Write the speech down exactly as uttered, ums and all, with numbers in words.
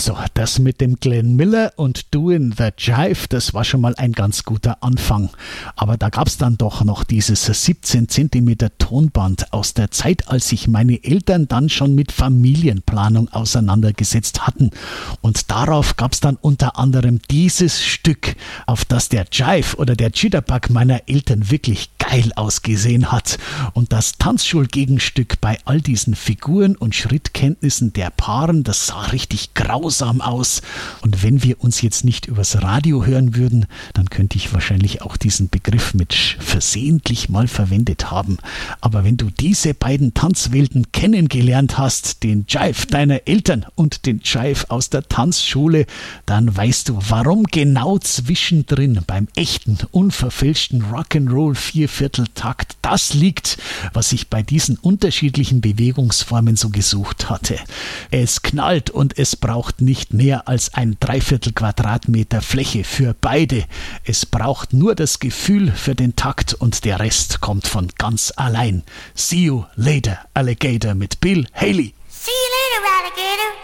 Also, das mit dem Glenn Miller und Doing the Jive, das war schon mal ein ganz guter Anfang. Aber da gab's dann doch noch dieses siebzehn Zentimeter Tonband aus der Zeit, als sich meine Eltern dann schon mit Familienplanung auseinandergesetzt hatten. Und darauf gab's dann unter anderem dieses Stück, auf das der Jive oder der Jitterbug meiner Eltern wirklich geil ausgesehen hat. Und das Tanzschulgegenstück bei all diesen Figuren und Schrittkenntnissen der Paaren, das sah richtig grausam aus. Und wenn wir uns jetzt nicht übers Radio hören würden, dann könnte ich wahrscheinlich auch diesen Begriff mit Sch versehentlich mal verwendet haben. Aber wenn du diese beiden Tanzwelten kennengelernt hast, den Jive deiner Eltern und den Jive aus der Tanzschule, dann weißt du, warum genau zwischendrin beim echten, unverfälschten Rock'n'Roll Viervierteltakt das liegt, was ich bei diesen unterschiedlichen Bewegungsformen so gesucht hatte. Es knallt und es braucht nicht mehr als ein Dreiviertel Quadratmeter Fläche für beide. Es braucht nur das Gefühl für den Takt und der Rest kommt von ganz allein. See you later, Alligator mit Bill Haley. See you later, Alligator.